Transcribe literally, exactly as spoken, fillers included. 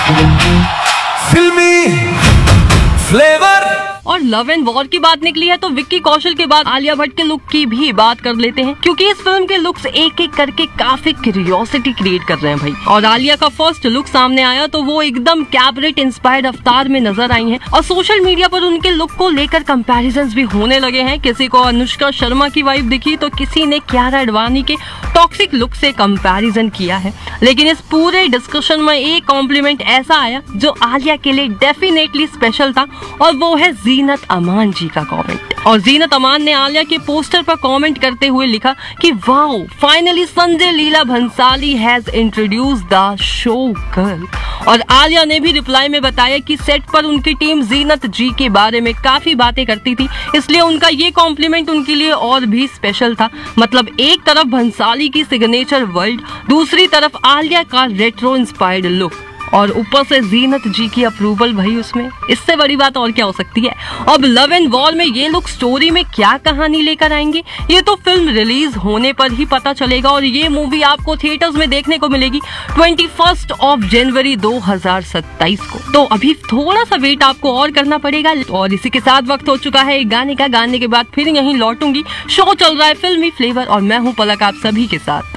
फिल्मी फ्लेवर। और love and war की बात निकली है तो विक्की कौशल के बाद आलिया भट्ट के लुक की भी बात कर लेते हैं, क्योंकि इस फिल्म के लुक्स एक एक करके काफी क्यूरियोसिटी क्रिएट कर रहे हैं भाई। और आलिया का फर्स्ट लुक सामने आया तो वो एकदम कैबरेट इंस्पायर्ड अवतार में नजर आई हैं और सोशल मीडिया पर उनके लुक को लेकर कंपैरिजंस भी होने लगे हैं। किसी को अनुष्का शर्मा की वाइब दिखी तो किसी ने कियारा आडवाणी के टॉक्सिक लुक से कंपैरिजन किया है, लेकिन इस पूरे डिस्कशन में एक कॉम्प्लीमेंट ऐसा आया जो आलिया के लिए डेफिनेटली स्पेशल था, और वो है जीनत अमान जी का कमेंट। और जीनत अमान ने आलिया के पोस्टर पर कमेंट करते हुए लिखा कि wow, finally Sanjay Leela Bhansali has introduced the show girl. और आलिया ने भी रिप्लाई में बताया कि सेट पर उनकी टीम जीनत जी के बारे में काफी बातें करती थी, इसलिए उनका ये कॉम्प्लीमेंट उनके लिए और भी स्पेशल था। मतलब एक तरफ भंसाली की सिग्नेचर वर्ल्ड, दूसरी तरफ आलिया का रेट्रो इंस्पायर्ड लुक, और ऊपर से जीनत जी की अप्रूवल भाई उसमें। इससे बड़ी बात और क्या हो सकती है। अब लव एंड वॉर में ये लोग स्टोरी में क्या कहानी लेकर आएंगे ये तो फिल्म रिलीज होने पर ही पता चलेगा, और ये मूवी आपको थिएटर्स में देखने को मिलेगी ट्वेंटी फर्स्ट ऑफ जनवरी दो हजार सत्ताईस को। तो अभी थोड़ा सा वेट आपको और करना पड़ेगा। और इसी के साथ वक्त हो चुका है गाने का। गाने के बाद फिर यहीं लौटूंगी। शो चल रहा है फिल्मी फ्लेवर और मैं हूँ पलक आप सभी के साथ।